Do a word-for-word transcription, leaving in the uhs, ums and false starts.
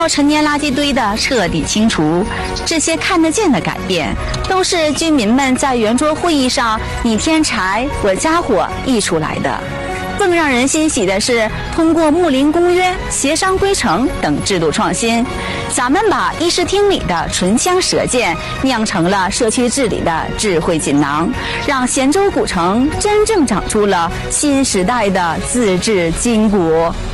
陈年垃圾堆的彻底清除，这些看得见的改变，都是居民们在圆桌会议上你添柴我加火议出来的。更让人欣喜的是，通过睦邻公约、协商规程等制度创新，咱们把议事厅里的唇枪舌剑酿成了社区治理的智慧锦囊，让咸州古城真正长出了新时代的自治筋骨。